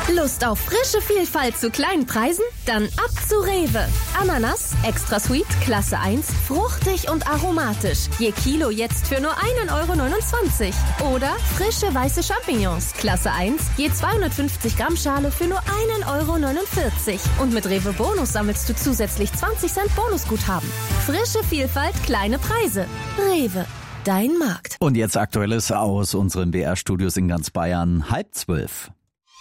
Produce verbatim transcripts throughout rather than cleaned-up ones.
Lust auf frische Vielfalt zu kleinen Preisen? Dann ab zu Rewe. Ananas, extra sweet, Klasse eins, fruchtig und aromatisch. Je Kilo jetzt für nur einen Euro neunundzwanzig. Oder frische weiße Champignons, Klasse eins, je zweihundertfünfzig Gramm Schale für nur einen Euro neunundvierzig. Und mit Rewe Bonus sammelst du zusätzlich zwanzig Cent Bonusguthaben. Frische Vielfalt, kleine Preise. Rewe. Dein Markt. Und jetzt Aktuelles aus unseren B R-Studios in ganz Bayern. Halb zwölf.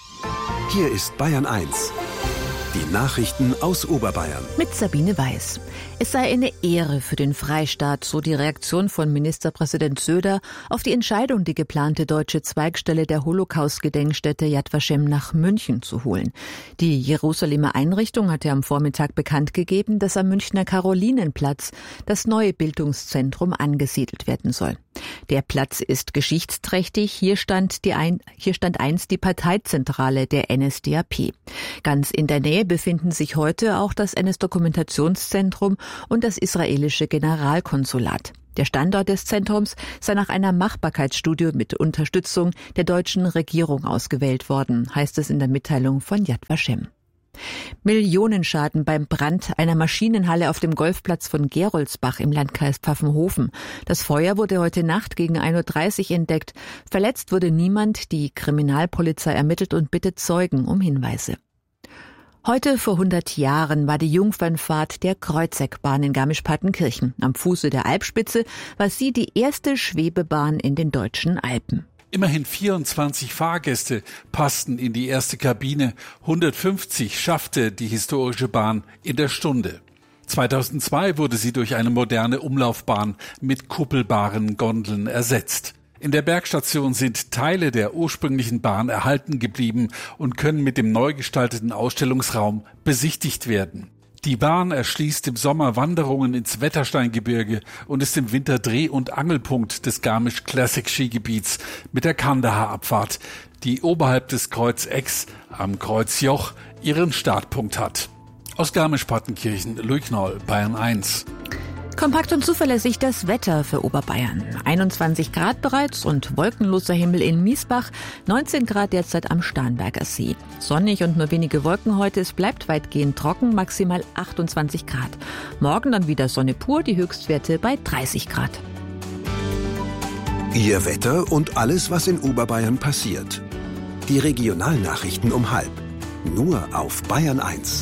Hier ist Bayern eins. Die Nachrichten aus Oberbayern. Mit Sabine Weiß. Es sei eine Ehre für den Freistaat, so die Reaktion von Ministerpräsident Söder auf die Entscheidung, die geplante deutsche Zweigstelle der Holocaust-Gedenkstätte Yad Vashem nach München zu holen. Die Jerusalemer Einrichtung hatte am Vormittag bekannt gegeben, dass am Münchner Karolinenplatz das neue Bildungszentrum angesiedelt werden soll. Der Platz ist geschichtsträchtig. Hier stand, die ein, hier stand einst die Parteizentrale der N S D A P. Ganz in der Nähe befinden sich heute auch das N S-Dokumentationszentrum und das israelische Generalkonsulat. Der Standort des Zentrums sei nach einer Machbarkeitsstudie mit Unterstützung der deutschen Regierung ausgewählt worden, heißt es in der Mitteilung von Yad Vashem. Millionenschaden beim Brand einer Maschinenhalle auf dem Golfplatz von Geroldsbach im Landkreis Pfaffenhofen. Das Feuer wurde heute Nacht gegen ein Uhr dreißig entdeckt. Verletzt wurde niemand. Die Kriminalpolizei ermittelt und bittet Zeugen um Hinweise. Heute vor hundert Jahren war die Jungfernfahrt der Kreuzeckbahn in Garmisch-Partenkirchen. Am Fuße der Alpspitze war sie die erste Schwebebahn in den deutschen Alpen. Immerhin vierundzwanzig Fahrgäste passten in die erste Kabine. hundertfünfzig schaffte die historische Bahn in der Stunde. zweitausendzwei wurde sie durch eine moderne Umlaufbahn mit kuppelbaren Gondeln ersetzt. In der Bergstation sind Teile der ursprünglichen Bahn erhalten geblieben und können mit dem neu gestalteten Ausstellungsraum besichtigt werden. Die Bahn erschließt im Sommer Wanderungen ins Wettersteingebirge und ist im Winter Dreh- und Angelpunkt des Garmisch Classic Skigebiets mit der Kandahar-Abfahrt, die oberhalb des Kreuzecks am Kreuzjoch ihren Startpunkt hat. Aus Garmisch-Partenkirchen, Louis Knoll, Bayern eins. Kompakt und zuverlässig das Wetter für Oberbayern. einundzwanzig Grad bereits und wolkenloser Himmel in Miesbach, neunzehn Grad derzeit am Starnberger See. Sonnig und nur wenige Wolken heute, es bleibt weitgehend trocken, maximal achtundzwanzig Grad. Morgen dann wieder Sonne pur, die Höchstwerte bei dreißig Grad. Ihr Wetter und alles, was in Oberbayern passiert. Die Regionalnachrichten um halb. Nur auf Bayern eins.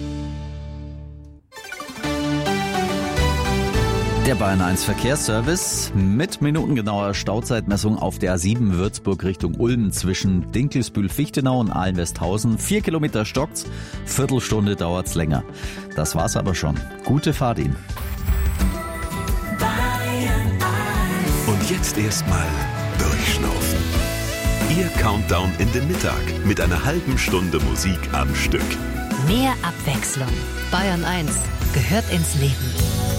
Der Bayern eins Verkehrsservice mit minutengenauer Stauzeitmessung auf der A sieben Würzburg Richtung Ulm zwischen Dinkelsbühl-Fichtenau und Ahlen-Westhausen. Vier Kilometer stockt's, Viertelstunde dauert's länger. Das war's aber schon. Gute Fahrt Ihnen. Und jetzt erstmal durchschnaufen. Ihr Countdown in den Mittag mit einer halben Stunde Musik am Stück. Mehr Abwechslung. Bayern eins gehört ins Leben.